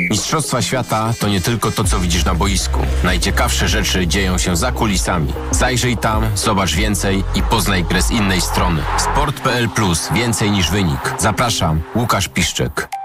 Mistrzostwa świata to nie tylko to, co widzisz na boisku. Najciekawsze rzeczy dzieją się za kulisami. Zajrzyj tam, zobacz więcej i poznaj grę z innej strony. Sport.pl Plus. Więcej niż wynik. Zapraszam, Łukasz Piszczek.